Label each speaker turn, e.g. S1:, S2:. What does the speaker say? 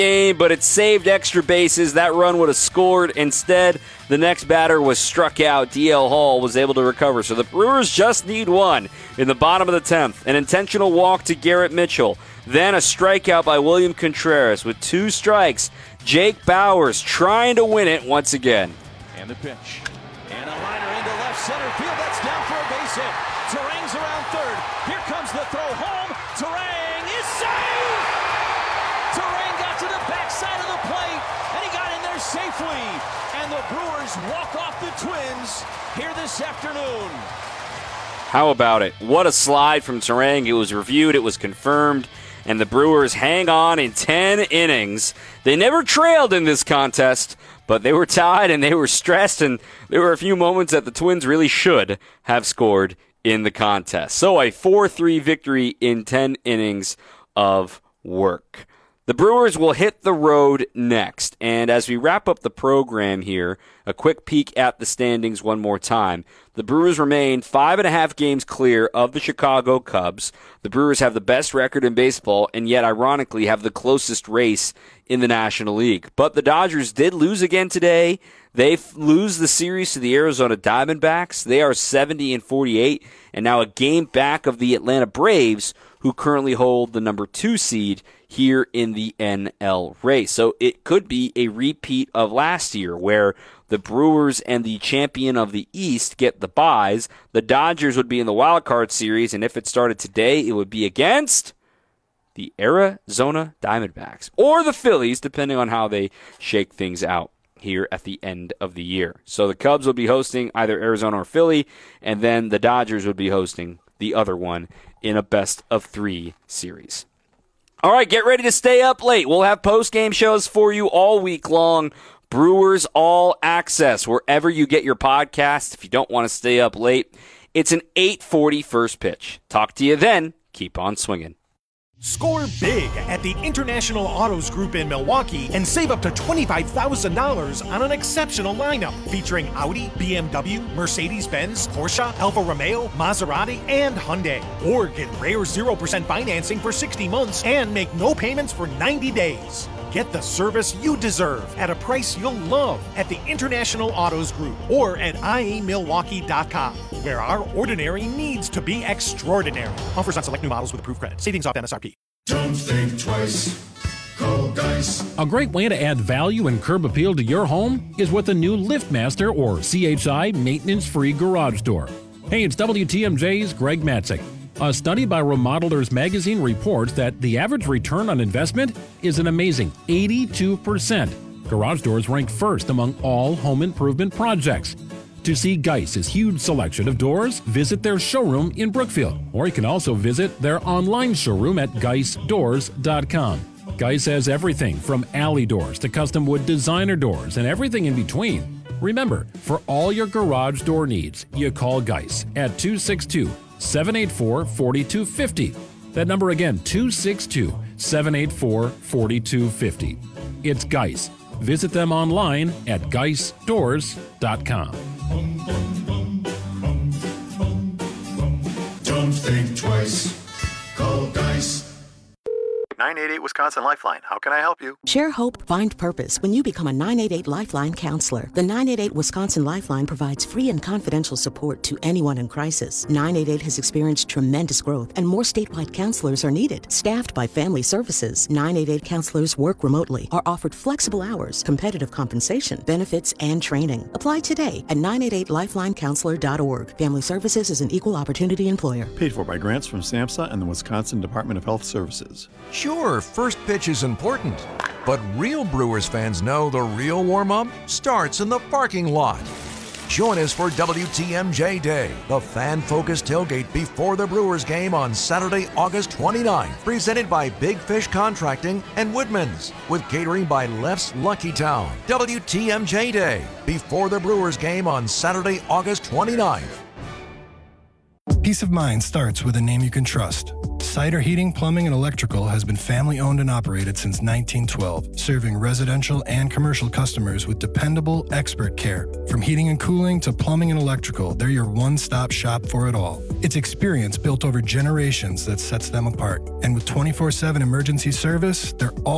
S1: game, but it saved extra bases. That run would have scored. Instead, the next batter was struck out. DL Hall was able to recover. So the Brewers just need one in the bottom of the 10th. An intentional walk to Garrett Mitchell. Then a strikeout by William Contreras. With 2 strikes, Jake Bauers trying to win it once again.
S2: And the pitch. And a liner into left center field. That's down for a base hit. Turang's around third. Here comes the throw home. Turang is saved! Turang got to the backside of the plate, and he got in there safely. And the Brewers walk off the Twins here this afternoon.
S1: How about it? What a slide from Turang. It was reviewed. It was confirmed. And the Brewers hang on in 10 innings. They never trailed in this contest, but they were tied and they were stressed, and there were a few moments that the Twins really should have scored in the contest. So a 4-3 victory in 10 innings of work. The Brewers will hit the road next. And as we wrap up the program here, a quick peek at the standings one more time. The Brewers remain 5.5 games clear of the Chicago Cubs. The Brewers have the best record in baseball and yet ironically have the closest race in the National League. But the Dodgers did lose again today. They lose the series to the Arizona Diamondbacks. They are 70-48 and now a game back of the Atlanta Braves, who currently hold the number 2 seed here in the NL race. So it could be a repeat of last year where the Brewers and the champion of the East get the byes. The Dodgers would be in the wild card series, and if it started today, it would be against the Arizona Diamondbacks or the Phillies, depending on how they shake things out here at the end of the year. So the Cubs will be hosting either Arizona or Philly, and then the Dodgers would be hosting the other one in a best-of-3 series. All right, get ready to stay up late. We'll have post-game shows for you all week long. Brewers All Access, wherever you get your podcasts. If you don't want to stay up late, it's an 8:40 first pitch. Talk to you then. Keep on swinging.
S3: Score big at the International Autos Group in Milwaukee and save up to $25,000 on an exceptional lineup featuring Audi, BMW, Mercedes-Benz, Porsche, Alfa Romeo, Maserati, and Hyundai. Or get rare 0% financing for 60 months and make no payments for 90 days. Get the service you deserve at a price you'll love at the International Autos Group or at iamilwaukee.com, where our ordinary needs to be extraordinary. Offers on select new models with approved credit. Savings off MSRP.
S4: Don't think twice. Call Geis.
S5: A great way to add value and curb appeal to your home is with a new LiftMaster or CHI maintenance-free garage door. Hey, it's WTMJ's Greg Matzik. A study by Remodelers Magazine reports that the average return on investment is an amazing 82%. Garage doors rank first among all home improvement projects. To see Geis's huge selection of doors, visit their showroom in Brookfield, or you can also visit their online showroom at geisdoors.com. Geis has everything from alley doors to custom wood designer doors and everything in between. Remember, for all your garage door needs, you call Geis at 262-784-4250. That number again, 262-784-4250. It's Geis. Visit them online at geisdoors.com.
S4: Don't think twice. Call Geis.
S6: 988 Wisconsin Lifeline. How can I help you?
S7: Share hope, find purpose when you become a 988 Lifeline counselor. The 988 Wisconsin Lifeline provides free and confidential support to anyone in crisis. 988 has experienced tremendous growth, and more statewide counselors are needed. Staffed by Family Services, 988 counselors work remotely, are offered flexible hours, competitive compensation, benefits, and training. Apply today at 988lifelinecounselor.org. Family Services is an equal opportunity employer.
S8: Paid for by grants from SAMHSA and the Wisconsin Department of Health Services.
S9: Sure, first pitch is important, but real Brewers fans know the real warm-up starts in the parking lot. Join us for WTMJ Day, the fan-focused tailgate before the Brewers game on Saturday, August 29th, presented by Big Fish Contracting and Woodman's, with catering by Leff's Lucky Town. WTMJ Day, before the Brewers game on Saturday, August 29th.
S10: Peace of mind starts with a name you can trust. Cider Heating, Plumbing, and Electrical has been family-owned and operated since 1912, serving residential and commercial customers with dependable, expert care. From heating and cooling to plumbing and electrical, they're your one-stop shop for it all. It's experience built over generations that sets them apart. And with 24/7 emergency service, they're all